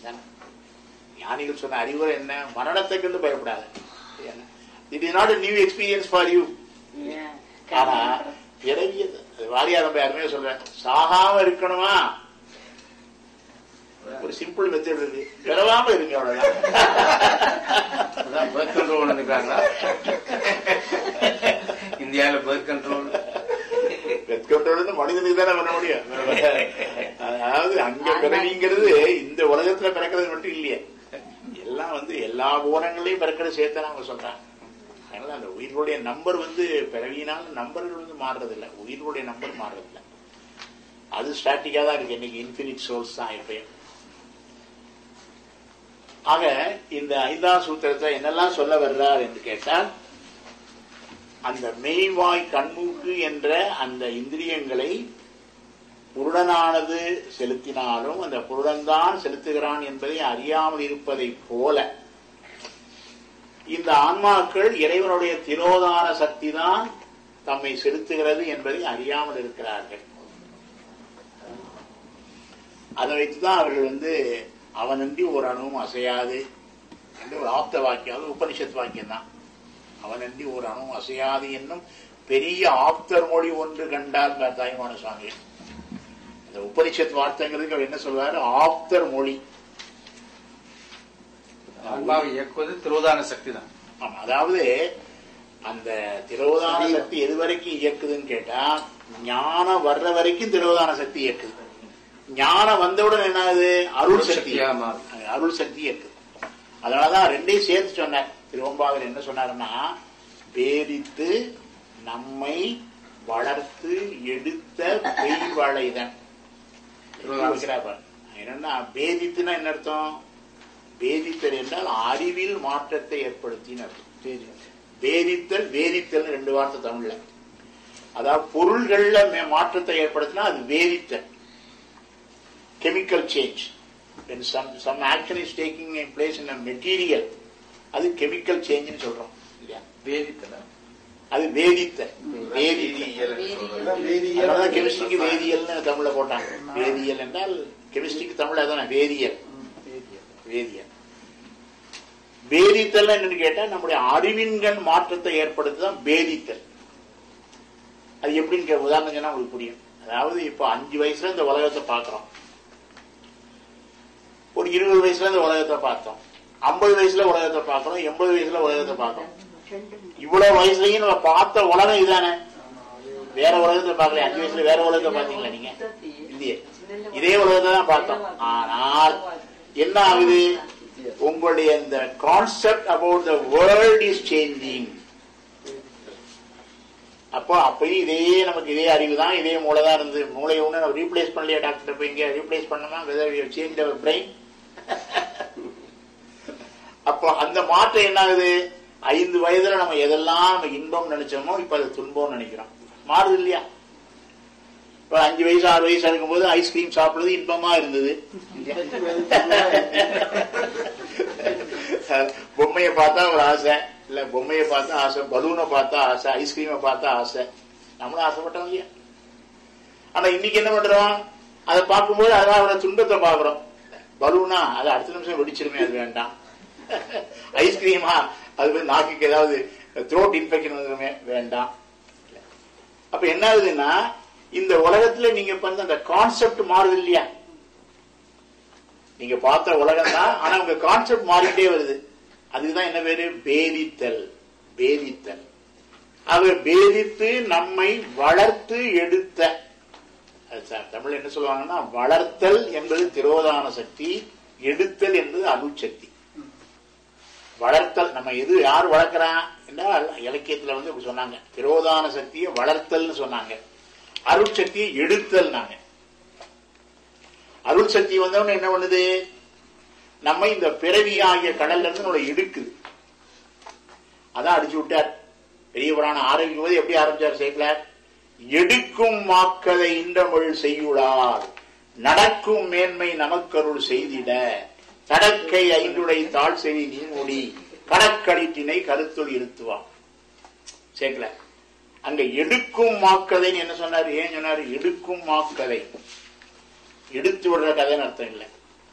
ஞானிகள் சொன்ன அறிவுரை என்ன? மரணத்தை கண்டு பயப்படாது. It is not a new experience for you. ஆனா பிறவியது வாரியா நம்ம யாருமே சொல்றேன், சாகாம இருக்கணுமா? ஒரு சிம்பிள் மெத்தட் இருக்கு, பிறவாம இருங்க, அவ்வளவுதான். பர்த் கண்ட்ரோல் நினைக்கிறாங்களா இந்தியாவில்? பர்த் கண்ட்ரோல் மனிதனுக்கு தானே பண்ண முடியும். அதாவது அங்க பிறவிங்கிறது இந்த உலகத்துல பிறக்கிறது மட்டும் இல்லையே, எல்லாம் எல்லா பூரங்களையும் பிறக்கிறது சேர்த்து அவங்க சொல்றாங்க. அதனால அந்த உயிர்களுடைய நம்பர் பிறவியினால நம்பர்கள் மாறுறது இல்லை, உயிர்களுடைய நம்பர் மாறுறது இல்லை. அது ஸ்டாட்டிக்கா தான் இருக்கு. இன்னைக்கு இன்பினிட் சோல்ஸ் தான் எப்பயும். ஆக இந்த 5ஆம் சூத்திரத்தை என்னெல்லாம் சொல்ல வர்றார் என்று கேட்டால், அந்த மெய்வாய் கண்மூக்கு என்ற அந்த இந்திரியங்களை புருடனானது செலுத்தினாலும் அந்த புருடன்தான் செலுத்துகிறான் என்பதை அறியாமல் இருப்பதை போல இந்த ஆன்மாக்கள் இறைவனுடைய திரோதான சக்தி தான் தம்மை செலுத்துகிறது என்பதை அறியாமல் இருக்கிறார்கள். அதை வைத்துதான் அவர்கள் அவனன்றி ஒரு அணுவும் அசையாது என்று ஒரு ஆப்த வாக்கியம், அது உபனிஷத் வாக்கியம் தான். அவனன்றி ஒரு அணுவும் அசையாது என்னும் பெரிய ஆப்தர் மொழி ஒன்று கண்டார் தாய்மான சுவாமி. அந்த உபனிஷத் வார்த்தைங்கிறதுக்கு அவர் என்ன சொல்வாரு? ஆப்தர் மொழி. ஆன்மாவை இயக்குவது திரோதான சக்தி தான். ஆமா, அதாவது அந்த திரோதான சக்தி எது வரைக்கும் இயக்குதுன்னு கேட்டா, ஞானம் வர்ற வரைக்கும் திரோதான சக்தி இயக்குது. ஞானம் வந்தவுடன் என்ன ஆகுது? அருள் சக்தி. அருள் சக்தி இயக்குது. அதனாலதான் ரெண்டையும் சேர்த்து சொன்னார் திருவம்பாவில். என்ன சொன்னாருன்னா, பேரித்து நம்மை வளர்த்து எடுத்த பெய்வளைதன். என்னன்னா பேதித்துனா என்ன அர்த்தம்? பேதித்தல் என்றால் அறிவில் மாற்றத்தை ஏற்படுத்தின்னு அர்த்தம். பேதித்தல் வேதித்தல் ரெண்டு வார்த்தை தமிழ்ல. அதாவது பொருள்கள்ல மாற்றத்தை ஏற்படுத்தினா அது வேதித்தல். Chemical change. When some action is taking place in a material, அது கெமிக்கல் சேஞ்ச் சொல்றோம் இல்லையா? வேதித்தல். அது வேதித்தல். கெமிஸ்ட்ரிக்கு வேதியல் தமிழ்ல போட்டாங்க. வேதியியல் என்றால் கெமிஸ்ட்ரிக்கு தமிழ் அதான வேதியியல். வேதியியல் வேதித்தல் என்னன்னு கேட்டா நம்முடைய அறிவின்கண் மாற்றத்தை ஏற்படுத்துதான் வேதித்தல். அது எப்படின்னு உதாரணம் சொன்னா உங்களுக்கு புரியும். அதாவது இப்ப 5 வயசுல இந்த உலகத்தை பாக்குறோம், ஒரு 20 வயசுல இந்த உலகத்தை பார்த்தோம், 50 வயசுல உலகத்தை பார்க்கிறோம், 80 வயசுல உலகத்தை பார்க்கிறோம். இவ்வளவு வயசுலயும் நம்ம பார்த்த உலகம் இதுதானே, வேற உலகத்தை பார்க்கல. 5 வயசுல வேற உலகத்தை பார்த்தீங்களா நீங்க? இல்லையே, இதே உலகத்தை தான் பார்த்தோம். ஆனால் என்ன ஆகுது? உங்களுடைய இந்த concept about the world is changing. அப்போ அப்பயும் இதே நமக்கு இதே அறிவு தான், இதே மூளை தான் இருந்து, மூளையை ஒண்ணு நம்ம ரீப்ளேஸ் பண்ணலையா டாக்டர்? போய் இங்க ரீப்ளேஸ் பண்ணோமா? Whether we have changed our brain. அப்போ அந்த மாற்றம் என்ன ஆகுது? 5 வயதுல நம்ம எதெல்லாம் நம்ம இன்பம் நினைச்சோமோ இப்ப அது துன்பம் நினைக்கிறோம். மாறுது இல்லையா? இப்ப 5 வயசு 6 வயசா இருக்கும்போது ஐஸ்கிரீம் சாப்பிடுறது இன்பமா இருந்தது. பொம்மையை பார்த்தா ஒரு ஆசை, இல்ல பொம்மையை பார்த்தா ஆசை, பலூனை பார்த்தா ஆசை, ஐஸ்கிரீமை பார்த்தா ஆசை, நம்மளும் ஆசைப்பட்டோம் இல்லையா? ஆனா இன்னைக்கு என்ன பண்றோம்? அதை பார்க்கும்போது அதனால துன்பத்தை பாக்குறோம். பலூனா அது அடுத்த நிமிஷம் வெடிச்சிருமே, அது வேண்டாம். ஐஸ்கிரீமா அது நாக்குக்கு ஏதாவது த்ரோட் இன்ஃபெக்ஷன் வந்துருமே, வேண்டாம். அப்ப என்ன ஆகுதுன்னா, இந்த உலகத்துல நீங்க பண்ண அந்த கான்செப்ட் மாறுது இல்லையா? நீங்க பார்த்த உலகம் தான், ஆனா உங்க கான்செப்ட் மாறிட்டே வருது. அதுதான் என்ன பேரு? பேதித்தல். பேதித்தல். அவர் பேதித்து நம்மை வளர்த்து எடுத்த. தமிழ் என்ன சொல்லுவாங்கன்னா, வளர்த்தல் என்பது திரோதான சக்தி, எடுத்தல் என்பது அருட்சக்தி. வளர்த்தல் நம்ம எது யார் வளர்க்கிறான் என்றால், இலக்கியத்துல சொன்னாங்க திரோதான சக்தியை வளர்த்தல்னு சொன்னாங்க, அருட்சக்தியை எடுத்தல். நாங்க அருள் சக்தி வந்தவன என்ன பண்ணுது? நம்ம இந்த பிறவி ஆகிய கடல்ல இருந்து நம்மளை எடுக்குது. அதான் அடிச்சு விட்டார் பெரிய புராணம் ஆரம்பிக்கும் போது. எப்படி ஆரம்பிச்சார் சேக்கலார்? எடுக்கும் மாக்கதை இன்றமிழ் செய்யுளார், நடக்கும் மேன்மை நமக்கருள் செய்திட, தடக்கை 5 தாழ் செவி நீமொழி, கடற்கடிட்டினை கருத்துள் இருத்துவான். சேக்கலார் அங்க எடுக்கும் மாக்கதைன்னு என்ன சொன்னார்? ஏன் சொன்னார்? எடுக்கும் மாக்கதை, எடுத்து விடுற கதைன்னு அர்த்தம் இல்லை.